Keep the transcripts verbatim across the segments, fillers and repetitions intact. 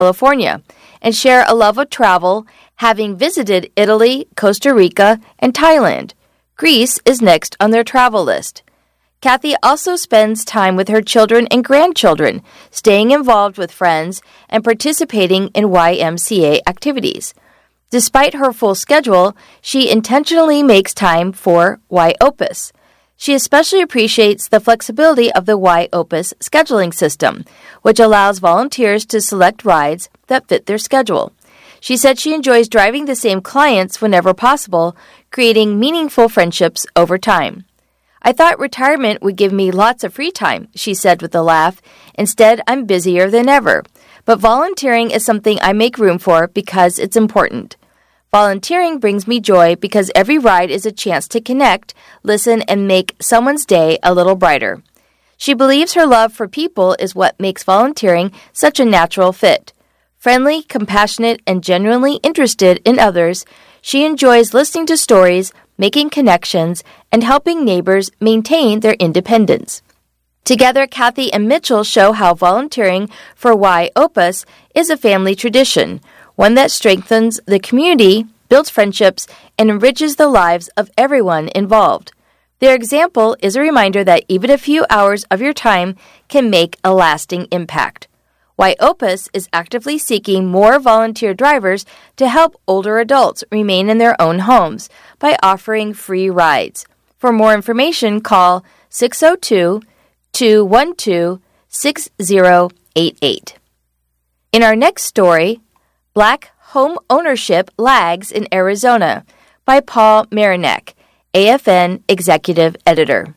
California, and share a love of travel, having visited Italy, Costa Rica, and Thailand. Greece is next on their travel list. Kathy also spends time with her children and grandchildren, staying involved with friends and participating in Y M C A activities. Despite her full schedule, she intentionally makes time for Y Opus. She especially appreciates the flexibility of the Y Opus scheduling system, which allows volunteers to select rides that fit their schedule. She said she enjoys driving the same clients whenever possible, creating meaningful friendships over time. I thought retirement would give me lots of free time, she said with a laugh. Instead, I'm busier than ever. But volunteering is something I make room for because it's important. Volunteering brings me joy because every ride is a chance to connect, listen, and make someone's day a little brighter. She believes her love for people is what makes volunteering such a natural fit. Friendly, compassionate, and genuinely interested in others, she enjoys listening to stories, making connections, and helping neighbors maintain their independence. Together, Kathy and Mitchell show how volunteering for Y Opus is a family tradition, one that strengthens the community, builds friendships, and enriches the lives of everyone involved. Their example is a reminder that even a few hours of your time can make a lasting impact. Y Opus is actively seeking more volunteer drivers to help older adults remain in their own homes by offering free rides. For more information, call six oh two, two one two, six oh eight eight. In our next story, Black Home Ownership Lags in Arizona by Paul Marinak, A F N Executive Editor.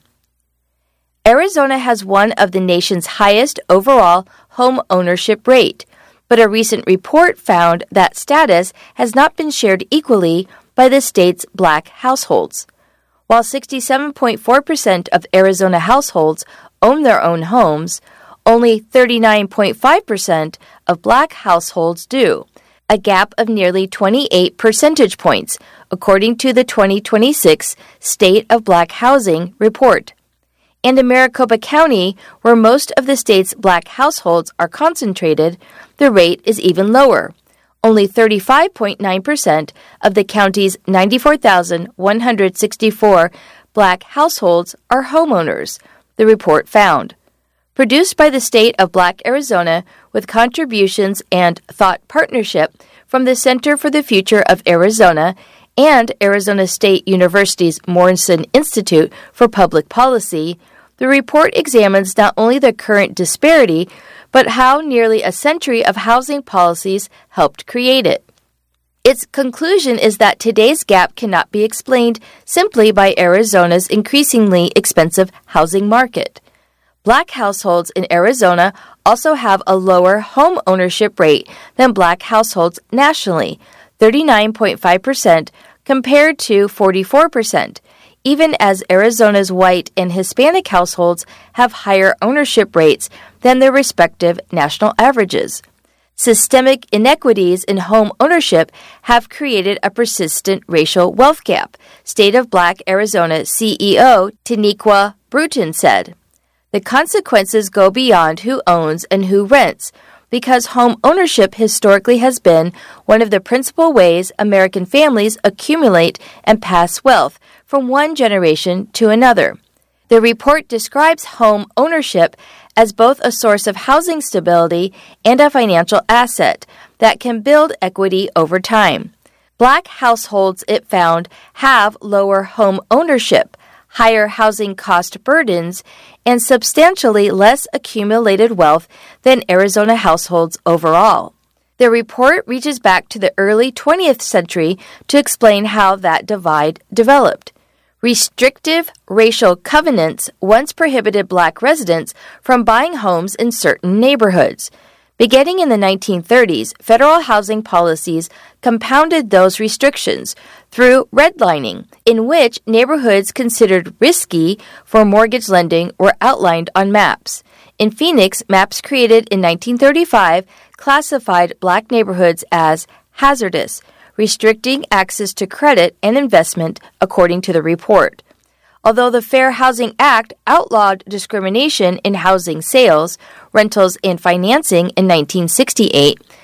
Arizona has one of the nation's highest overall home ownership rate, but a recent report found that status has not been shared equally by the state's Black households. While sixty-seven point four percent of Arizona households own their own homes, only thirty-nine point five percent of Black households do, a gap of nearly twenty-eight percentage points, according to the twenty twenty-six State of Black Housing report. And in Maricopa County, where most of the state's Black households are concentrated, the rate is even lower. Only thirty-five point nine percent of the county's ninety-four thousand one hundred sixty-four Black households are homeowners, the report found. Produced by the State of Black Arizona with contributions and thought partnership from the Center for the Future of Arizona and Arizona State University's Morrison Institute for Public Policy, the report examines not only the current disparity, but how nearly a century of housing policies helped create it. Its conclusion is that today's gap cannot be explained simply by Arizona's increasingly expensive housing market. Black households in Arizona also have a lower home ownership rate than Black households nationally, thirty-nine point five percent compared to forty-four percent, even as Arizona's white and Hispanic households have higher ownership rates than their respective national averages. Systemic inequities in home ownership have created a persistent racial wealth gap, State of Black Arizona C E O Taniqua Bruton said. The consequences go beyond who owns and who rents, because home ownership historically has been one of the principal ways American families accumulate and pass wealth from one generation to another. The report describes home ownership as both a source of housing stability and a financial asset that can build equity over time. Black households, it found, have lower home ownership, higher housing cost burdens, and substantially less accumulated wealth than Arizona households overall. The report reaches back to the early twentieth century to explain how that divide developed. Restrictive racial covenants once prohibited Black residents from buying homes in certain neighborhoods. Beginning in the nineteen thirties, federal housing policies compounded those restrictions through redlining, in which neighborhoods considered risky for mortgage lending were outlined on maps. In Phoenix, maps created in nineteen thirty-five classified Black neighborhoods as hazardous, restricting access to credit and investment, according to the report. Although the Fair Housing Act outlawed discrimination in housing sales, rentals, and financing in nineteen sixty-eight,